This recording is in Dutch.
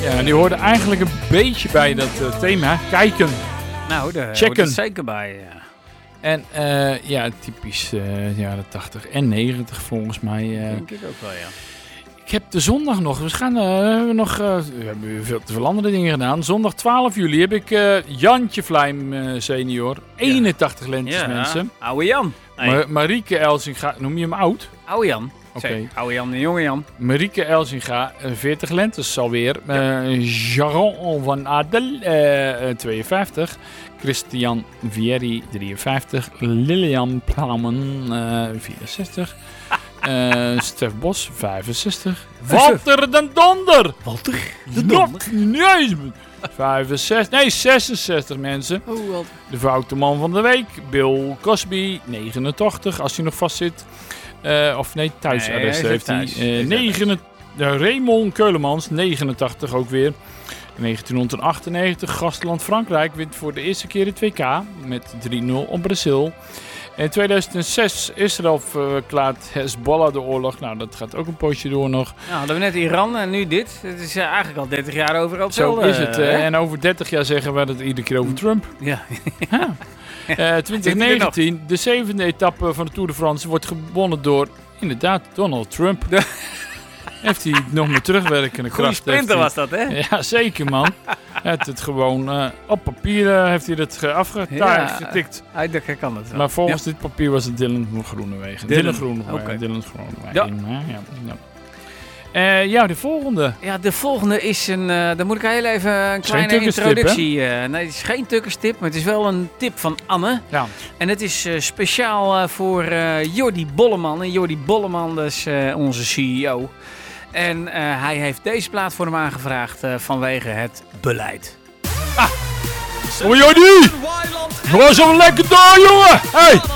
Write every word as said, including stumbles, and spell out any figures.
Ja, die hoorden eigenlijk een beetje bij dat uh, thema. Kijken. Nou, daar Checken. hoort het zeker bij. Ja. En uh, ja, typisch uh, jaren tachtig en negentig volgens mij. Uh, Denk ik ook wel, ja. Ik heb de zondag nog. We gaan uh, nog. Uh, we hebben veel te veel andere dingen gedaan. Zondag twaalf juli heb ik uh, Jantje Vlijm uh, senior. Ja. eenentachtig lentes ja. mensen. Oude Jan. Nee. Ma- Marieke Elsinga. Noem je hem oud? Oude Jan. Oké. Okay. Oude Jan en jonge Jan. Marieke Elsinga, veertig lentes alweer. Ja. Uh, Jaron van Adel, uh, tweeënvijftig. Christian Vieri, drieënvijftig. Lilian Plamen, uh, vierenzestig. uh, Stef Bos, vijfenzestig. Walter den Donder! Walter den Donder? Nee, vijfenzestig. Nee, zesenzestig mensen. Oh, wat. De foute man van de week. Bill Cosby, negenentachtig, als hij nog vast zit. Uh, of nee, thuisarrest nee, heeft hij. Uh, negen, uh, Raymond Keulemans, negenentachtig ook weer. negentien achtennegentig, gastland Frankrijk wint voor de eerste keer het W K met drie nul op Brazil. In tweeduizend zes Israël verklaart Hezbollah de oorlog. Nou, dat gaat ook een poosje door nog. Nou, hadden we net Iran en nu dit. Het is uh, eigenlijk al dertig jaar overal hetzelfde. Zo is het. Uh, en over dertig jaar zeggen we het iedere keer over Trump. Ja. ja. Uh, twintig negentien, de zevende etappe van de Tour de France wordt gewonnen door, inderdaad, Donald Trump. De... Heeft hij nog meer terugwerkende kracht. Goeie sprinter was dat, hè? Ja, zeker, man. Hij heeft het gewoon uh, op papier uh, heeft hij het afgetikt. Ja, ik dacht, ik kan het wel. Maar volgens ja. dit papier was het Dylan Groenewegen. Dylan, Dylan Groenewegen. Okay. Dylan Groenewegen. Ja. Ja, ja, ja. Uh, ja, de volgende. Ja, de volgende is een... Uh, dan moet ik heel even een kleine introductie... Uh, nee, het is geen tukkerstip, maar het is wel een tip van Anne. Ja. En het is uh, speciaal uh, voor uh, Jordi Bolleman. En Jordi Bolleman, dat is uh, onze C E O. En uh, hij heeft deze plaat voor hem aangevraagd uh, vanwege het beleid. Ah! Oh Jordi! Het was zo lekker door, jongen! Hey!